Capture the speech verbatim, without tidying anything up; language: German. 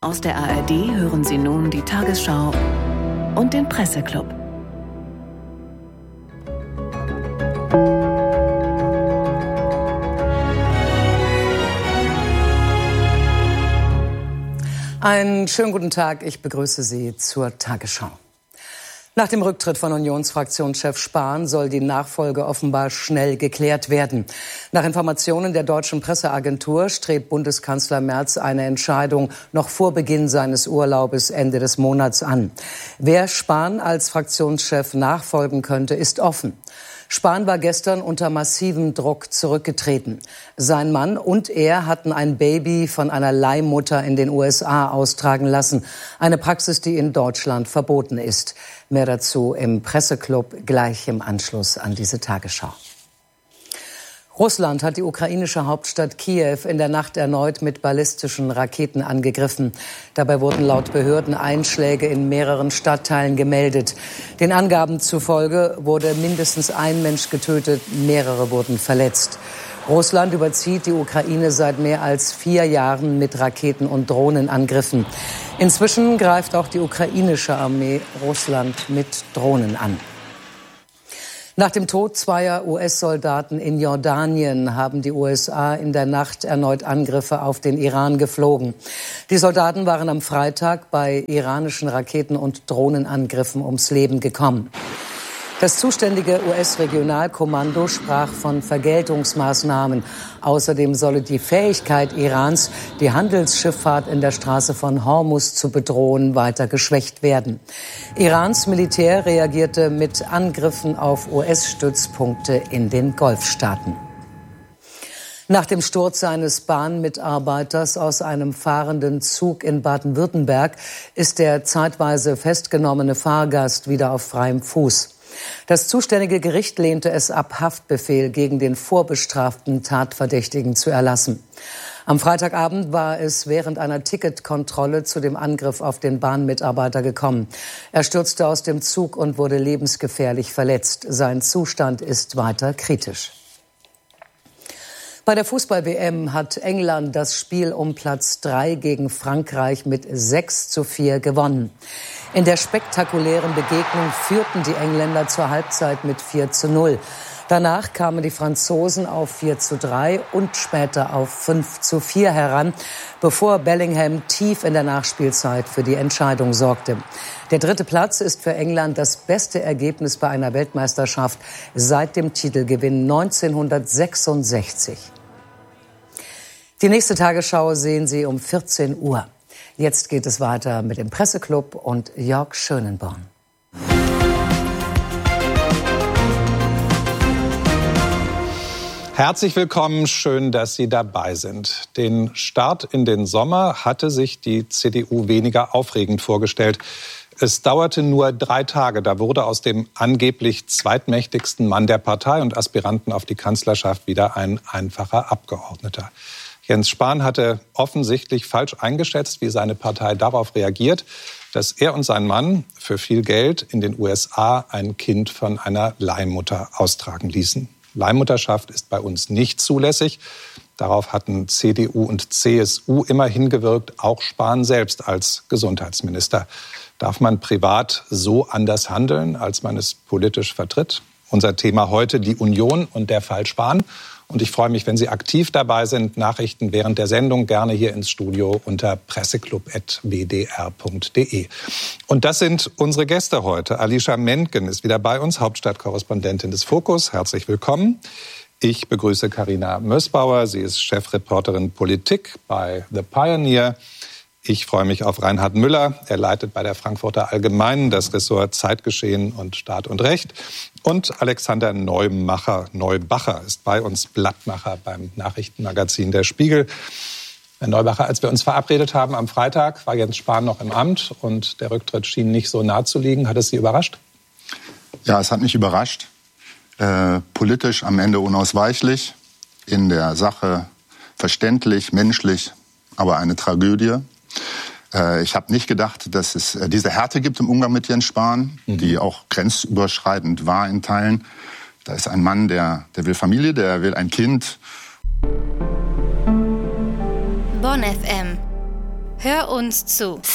Aus der A R D hören Sie nun die Tagesschau und den Presseclub. Einen schönen guten Tag, ich begrüße Sie zur Tagesschau. Nach dem Rücktritt von Unionsfraktionschef Spahn soll die Nachfolge offenbar schnell geklärt werden. Nach Informationen der deutschen Presseagentur strebt Bundeskanzler Merz eine Entscheidung noch vor Beginn seines Urlaubes Ende des Monats an. Wer Spahn als Fraktionschef nachfolgen könnte, ist offen. Spahn war gestern unter massivem Druck zurückgetreten. Sein Mann und er hatten ein Baby von einer Leihmutter in den U S A austragen lassen. Eine Praxis, die in Deutschland verboten ist. Mehr dazu im Presseclub gleich im Anschluss an diese Tagesschau. Russland hat die ukrainische Hauptstadt Kiew in der Nacht erneut mit ballistischen Raketen angegriffen. Dabei wurden laut Behörden Einschläge in mehreren Stadtteilen gemeldet. Den Angaben zufolge wurde mindestens ein Mensch getötet, mehrere wurden verletzt. Russland überzieht die Ukraine seit mehr als vier Jahren mit Raketen- und Drohnenangriffen. Inzwischen greift auch die ukrainische Armee Russland mit Drohnen an. Nach dem Tod zweier U S-Soldaten in Jordanien haben die U S A in der Nacht erneut Angriffe auf den Iran geflogen. Die Soldaten waren am Freitag bei iranischen Raketen- und Drohnenangriffen ums Leben gekommen. Das zuständige U S-Regionalkommando sprach von Vergeltungsmaßnahmen. Außerdem solle die Fähigkeit Irans, die Handelsschifffahrt in der Straße von Hormuz zu bedrohen, weiter geschwächt werden. Irans Militär reagierte mit Angriffen auf U S-Stützpunkte in den Golfstaaten. Nach dem Sturz eines Bahnmitarbeiters aus einem fahrenden Zug in Baden-Württemberg ist der zeitweise festgenommene Fahrgast wieder auf freiem Fuß. Das zuständige Gericht lehnte es ab, Haftbefehl gegen den vorbestraften Tatverdächtigen zu erlassen. Am Freitagabend war es während einer Ticketkontrolle zu dem Angriff auf den Bahnmitarbeiter gekommen. Er stürzte aus dem Zug und wurde lebensgefährlich verletzt. Sein Zustand ist weiter kritisch. Bei der Fußball-W M hat England das Spiel um Platz drei gegen Frankreich mit sechs zu vier gewonnen. In der spektakulären Begegnung führten die Engländer zur Halbzeit mit vier zu null. Danach kamen die Franzosen auf vier zu drei und später auf fünf zu vier heran, bevor Bellingham tief in der Nachspielzeit für die Entscheidung sorgte. Der dritte Platz ist für England das beste Ergebnis bei einer Weltmeisterschaft seit dem Titelgewinn neunzehnhundertsechsundsechzig. Die nächste Tagesschau sehen Sie um vierzehn Uhr. Jetzt geht es weiter mit dem Presseclub und Jörg Schönenborn. Herzlich willkommen, schön, dass Sie dabei sind. Den Start in den Sommer hatte sich die C D U weniger aufregend vorgestellt. Es dauerte nur drei Tage, da wurde aus dem angeblich zweitmächtigsten Mann der Partei und Aspiranten auf die Kanzlerschaft wieder ein einfacher Abgeordneter. Jens Spahn hatte offensichtlich falsch eingeschätzt, wie seine Partei darauf reagiert, dass er und sein Mann für viel Geld in den U S A ein Kind von einer Leihmutter austragen ließen. Leihmutterschaft ist bei uns nicht zulässig. Darauf hatten C D U und C S U immer hingewirkt, auch Spahn selbst als Gesundheitsminister. Darf man privat so anders handeln, als man es politisch vertritt? Unser Thema heute, die Union und der Fall Spahn. Und ich freue mich, wenn Sie aktiv dabei sind. Nachrichten während der Sendung gerne hier ins Studio unter presseclub punkt w d r punkt d e. Und das sind unsere Gäste heute. Alicia Mentgen ist wieder bei uns, Hauptstadtkorrespondentin des Fokus. Herzlich willkommen. Ich begrüße Carina Mössbauer. Sie ist Chefreporterin Politik bei The Pioneer. Ich freue mich auf Reinhard Müller. Er leitet bei der Frankfurter Allgemeinen das Ressort Zeitgeschehen und Staat und Recht. Und Alexander Neumacher, Neubacher ist bei uns, Blattmacher beim Nachrichtenmagazin Der Spiegel. Herr Neubacher, als wir uns verabredet haben am Freitag, war Jens Spahn noch im Amt und der Rücktritt schien nicht so nah zu liegen. Hat es Sie überrascht? Ja, es hat mich überrascht. Äh, politisch am Ende unausweichlich, in der Sache verständlich, menschlich, aber eine Tragödie. Ich habe nicht gedacht, dass es diese Härte gibt im Umgang mit Jens Spahn, mhm. die auch grenzüberschreitend war in Teilen. Da ist ein Mann, der, der will Familie, der will ein Kind. Bonn F M. Hör uns zu.